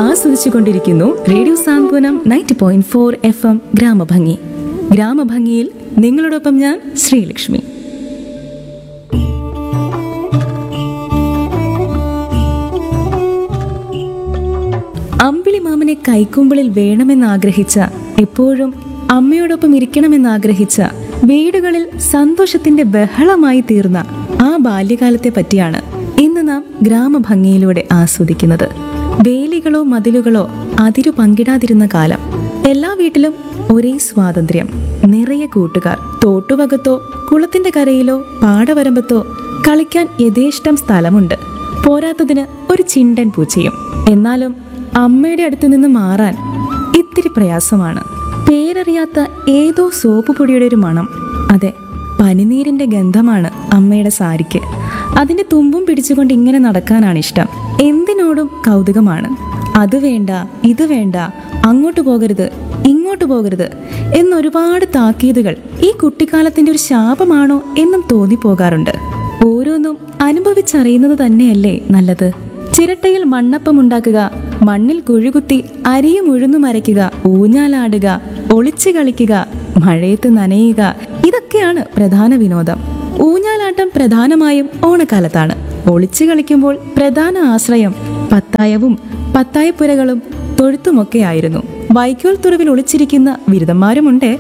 ആസ്വദിച്ചുകൊണ്ടിരിക്കുന്നു radio സാന്ത്വനം 90.4 FM ഗ്രാമഭംഗി. ഗ്രാമഭംഗിയിൽ നിങ്ങളോടൊപ്പം ഞാൻ ശ്രീലക്ഷ്മി. അമ്പിളി മാമനെ കൈക്കുമ്പിളിൽ വേണമെന്നാഗ്രഹിച്ച, എപ്പോഴും അമ്മയോടൊപ്പം ഇരിക്കണമെന്നാഗ്രഹിച്ച, വീടുകളിൽ സന്തോഷത്തിന്റെ ബഹളമായി തീർന്ന ആ ബാല്യകാലത്തെ പറ്റിയാണ് ഇന്ന് നാം ഗ്രാമഭംഗിയിലൂടെ ആസ്വദിക്കുന്നത്. വേലികളോ മതിലുകളോ അതിരു പങ്കിടാതിരുന്ന കാലം. എല്ലാ വീട്ടിലും ഒരേ സ്വാതന്ത്ര്യം, നിറയെ കൂട്ടുകാർ. തോട്ടുവകത്തോ കുളത്തിന്റെ കരയിലോ പാടവരമ്പത്തോ കളിക്കാൻ യഥേഷ്ടം സ്ഥലമുണ്ട്. പോരാത്തതിന് ഒരു ചിണ്ടൻ പൂച്ചയും. എന്നാലും അമ്മയുടെ അടുത്ത് നിന്ന് മാറാൻ ഇത്തിരി പ്രയാസമാണ്. പേരറിയാത്ത ഏതോ സോപ്പ് പൊടിയുടെ ഒരു മണം. അതെ, പനിനീരിന്റെ ഗന്ധമാണ് അമ്മയുടെ സാരിക്ക്. അതിന്റെ തുമ്പും പിടിച്ചുകൊണ്ട് ഇങ്ങനെ നടക്കാനാണ് ഇഷ്ടം. എന്തിനോടും കൗതുകമാണ്. അത് വേണ്ട, ഇത് വേണ്ട, അങ്ങോട്ട് പോകരുത്, ഇങ്ങോട്ട് പോകരുത് എന്നൊരുപാട് താക്കീതുകൾ ഈ കുട്ടിക്കാലത്തിന്റെ ഒരു ശാപമാണോ എന്നും തോന്നിപ്പോകാറുണ്ട്. ഓരോന്നും അനുഭവിച്ചറിയുന്നത് തന്നെയല്ലേ നല്ലത്. ചിരട്ടയിൽ മണ്ണപ്പം ഉണ്ടാക്കുക, മണ്ണിൽ കുഴികുത്തി അരിയും ഉഴുന്നും അരയ്ക്കുക, ഊഞ്ഞാലാടുക, ഒളിച്ചു കളിക്കുക, മഴയത്ത് നനയുക, ഇതൊക്കെയാണ് പ്രധാന വിനോദം. ഊഞ്ഞാലാട്ടം പ്രധാനമായും ഓണക്കാലത്താണ്. ഒളിച്ചു കളിക്കുമ്പോൾ പ്രധാന ആശ്രയം പത്തായവും പത്തായപ്പുരകളും തൊഴുത്തുമൊക്കെയായിരുന്നു. വൈക്കോൽ തുറവിൽ ഒളിച്ചിരിക്കുന്ന ബിരുദന്മാരുമുണ്ടേ.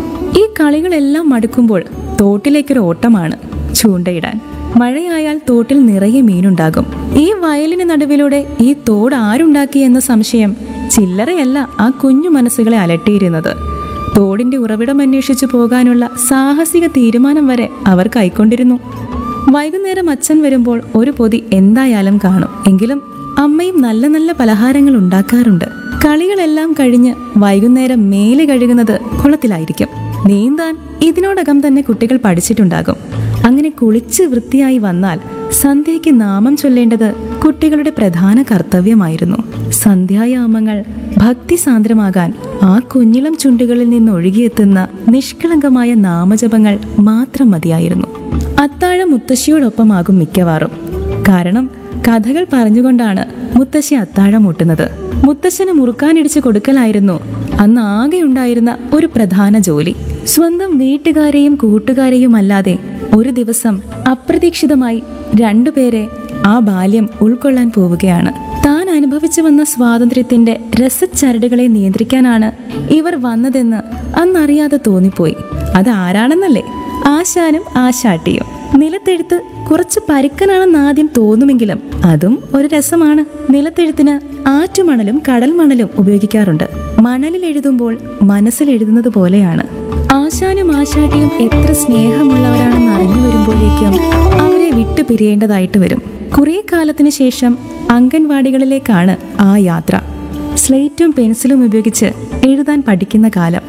ഈ കളികളെല്ലാം മടുക്കുമ്പോൾ തോട്ടിലേക്കൊരു ഓട്ടമാണ് ചൂണ്ടയിടാൻ. മഴയായാൽ തോട്ടിൽ നിറയെ മീനുണ്ടാകും. ഈ വയലിന് നടുവിലൂടെ ഈ തോട് ആരുണ്ടാക്കി എന്ന സംശയം ചില്ലറയല്ല ആ കുഞ്ഞു മനസ്സുകളെ അലട്ടിയിരുന്നത്. തോടിന്റെ ഉറവിടം അന്വേഷിച്ചു പോകാനുള്ള സാഹസിക തീരുമാനം വരെ അവർ കൈക്കൊണ്ടിരുന്നു. വൈകുന്നേരം അച്ഛൻ വരുമ്പോൾ ഒരു പൊതി എന്തായാലും കാണും. എങ്കിലും അമ്മയും നല്ല നല്ല പലഹാരങ്ങൾ ഉണ്ടാക്കാറുണ്ട്. കളികളെല്ലാം കഴിഞ്ഞ് വൈകുന്നേരം മേലെ കഴുകുന്നത് കുളത്തിലായിരിക്കും. നീന്താൻ ഇതിനോടകം തന്നെ കുട്ടികൾ പഠിച്ചിട്ടുണ്ടാകും. അങ്ങനെ കുളിച്ച് വൃത്തിയായി വന്നാൽ സന്ധ്യയ്ക്ക് നാമം ചൊല്ലേണ്ടത് കുട്ടികളുടെ പ്രധാന കർത്തവ്യമായിരുന്നു. സന്ധ്യായാമങ്ങൾ ഭക്തിസാന്ദ്രമാകാൻ ആ കുഞ്ഞിളം ചുണ്ടുകളിൽ നിന്ന് ഒഴുകിയെത്തുന്ന നിഷ്കളങ്കമായ നാമജപങ്ങൾ മാത്രം മതിയായിരുന്നു. അത്താഴം മുത്തശ്ശിയോടൊപ്പമാകും മിക്കവാറും. കാരണം കഥകൾ പറഞ്ഞുകൊണ്ടാണ് മുത്തശ്ശി അത്താഴം മൂട്ടുന്നത്. മുത്തശ്ശന് മുറുക്കാനിടിച്ച് കൊടുക്കലായിരുന്നു അന്ന് ആകെ ഉണ്ടായിരുന്ന ഒരു പ്രധാന ജോലി. സ്വന്തം വീട്ടുകാരെയും കൂട്ടുകാരെയും അല്ലാതെ ഒരു ദിവസം അപ്രതീക്ഷിതമായി രണ്ടുപേരെ ആ ബാല്യം ഉൾക്കൊള്ളാൻ പോവുകയാണ്. താൻ അനുഭവിച്ചു വന്ന സ്വാതന്ത്ര്യത്തിന്റെ രസച്ചരടുകളെ നിയന്ത്രിക്കാനാണ് ഇവർ വന്നതെന്ന് അന്നറിയാതെ തോന്നിപ്പോയി. അതാരാണെന്നല്ലേ? ആശാനും ആശാട്ടിയും. നിലത്തെഴുത്ത് കുറച്ച് പരുക്കനാണെന്ന് ആദ്യം തോന്നുമെങ്കിലും അതും ഒരു രസമാണ്. നിലത്തെഴുത്തിന് ആറ്റുമണലും കടൽ മണലും ഉപയോഗിക്കാറുണ്ട്. മണലിൽ എഴുതുമ്പോൾ മനസ്സിൽ എഴുതുന്നത് പോലെയാണ്. ആശാനും ആശാട്ടിയും എത്ര സ്നേഹമുള്ളവരാണെന്ന് അറിഞ്ഞു വരുമ്പോഴേക്കും അവരെ വിട്ടു പിരിയേണ്ടതായിട്ട് വരും. കുറെ കാലത്തിന് ശേഷം അംഗൻവാടികളിലേക്കാണ് ആ യാത്ര. സ്ലേറ്റും പെൻസിലും ഉപയോഗിച്ച് എഴുതാൻ പഠിക്കുന്ന കാലം.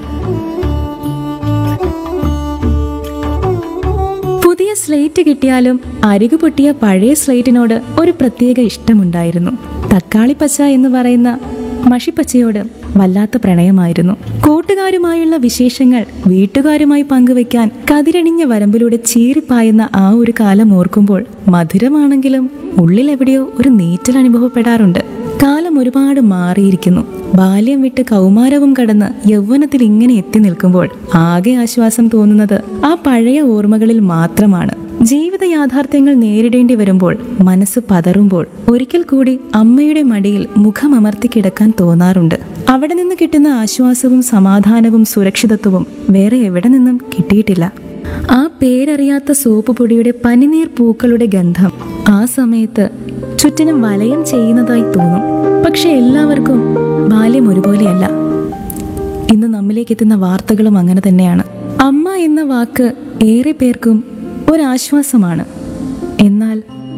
പുതിയ സ്ലേറ്റ് കിട്ടിയാലും അരികു പൊട്ടിയ പഴയ സ്ലേറ്റിനോട് ഒരു പ്രത്യേക ഇഷ്ടമുണ്ടായിരുന്നു. തക്കാളിപ്പച്ച എന്ന് പറയുന്ന മഷിപ്പച്ചയോട് വല്ലാത്ത പ്രണയമായിരുന്നു. കൂട്ടുകാരുമായുള്ള വിശേഷങ്ങൾ വീട്ടുകാരുമായി പങ്കുവെക്കാൻ കതിരണിഞ്ഞ വരമ്പിലൂടെ ചീറിപ്പായുന്ന ആ ഒരു കാലം ഓർക്കുമ്പോൾ മധുരമാണെങ്കിലും ഉള്ളിലെവിടെയോ ഒരു നീറ്റൽ അനുഭവപ്പെടാറുണ്ട്. കാലം ഒരുപാട് മാറിയിരിക്കുന്നു. ബാല്യം വിട്ട് കൗമാരവും കടന്ന് യൗവനത്തിൽ ഇങ്ങനെ എത്തി നിൽക്കുമ്പോൾ ആകെ ആശ്വാസം തോന്നുന്നത് ആ പഴയ ഓർമ്മകളിൽ മാത്രമാണ്. ജീവിത യാഥാർത്ഥ്യങ്ങൾ നേരിടേണ്ടി വരുമ്പോൾ മനസ്സ് പതറുമ്പോൾ ഒരിക്കൽ കൂടി അമ്മയുടെ മടിയിൽ മുഖമമർത്തി കിടക്കാൻ തോന്നാറുണ്ട്. അവിടെ നിന്ന് കിട്ടുന്ന ആശ്വാസവും സമാധാനവും സുരക്ഷിതത്വവും വേറെ എവിടെ നിന്നും കിട്ടിയിട്ടില്ല. ആ പേരറിയാത്ത സോപ്പ് പൊടിയുടെ പനിനീർ പൂക്കളുടെ ഗന്ധം ആ സമയത്ത് ചുറ്റിനും വലയം ചെയ്യുന്നതായി തോന്നും. പക്ഷെ എല്ലാവർക്കും ബാല്യം ഒരുപോലെയല്ല. ഇന്ന് നമ്മിലേക്ക് എത്തുന്ന വാർത്തകളും അങ്ങനെ തന്നെയാണ്. അമ്മ എന്ന വാക്ക് ഏറെ പേർക്കും ഒരാശ്വാസമാണ്. എന്നാൽ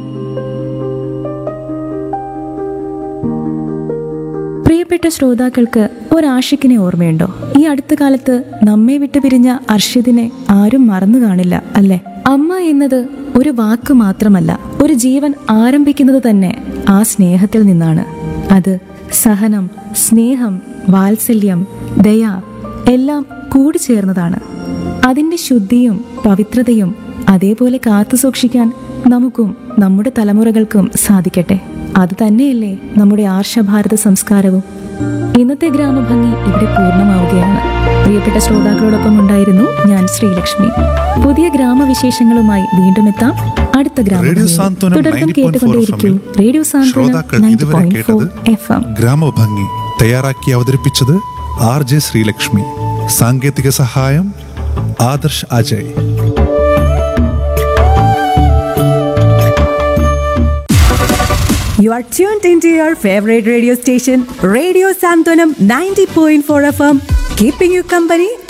പ്രിയപ്പെട്ട ശ്രോതാക്കൾക്ക് ഒരാഷിക്കിനെ ഓർമ്മയുണ്ടോ? ഈ അടുത്ത കാലത്ത് നമ്മെ വിട്ടു പിരിഞ്ഞ അർഷിദിനെ ആരും മറന്നു കാണില്ല, അല്ലേ? അമ്മ എന്നത് ഒരു വാക്ക് മാത്രമല്ല, ഒരു ജീവൻ ആരംഭിക്കുന്നത് തന്നെ ആ സ്നേഹത്തിൽ നിന്നാണ്. അത് സഹനം, സ്നേഹം, വാത്സല്യം, ദയ എല്ലാം കൂടിച്ചേർന്നതാണ്. അതിൻ്റെ ശുദ്ധിയും പവിത്രതയും അതേപോലെ കാത്തു സൂക്ഷിക്കാൻ നമുക്കും നമ്മുടെ തലമുറകൾക്കും സാധിക്കട്ടെ. അത് തന്നെയല്ലേ നമ്മുടെ ആർഷഭാരത സംസ്കാരവും. ഇന്നത്തെ ഗ്രാമഭംഗി ഇവിടെ പൂർണ്ണമാവുകയാണ്. പ്രിയപ്പെട്ട ശ്രോതാക്കളോടൊപ്പം ഉണ്ടായിരുന്നു ഞാൻ ശ്രീലക്ഷ്മി. പുതിയ ഗ്രാമവിശേഷങ്ങളുമായി വീണ്ടും എത്താം. അടുത്ത ഗ്രാമഭംഗി തുടർന്നും കേട്ടുകൊണ്ടേയിരിക്കൂ. റേഡിയോ സാന്ത്വനം 90.4 FM. ഗ്രാമഭംഗി തയ്യാറാക്കി അവതരിപ്പിച്ചത് RJ ശ്രീലക്ഷ്മി. സാങ്കേതിക സഹായം Adarsh Ajay. You are tuned into your favorite radio station, Radio Santonam 90.4 FM, keeping you company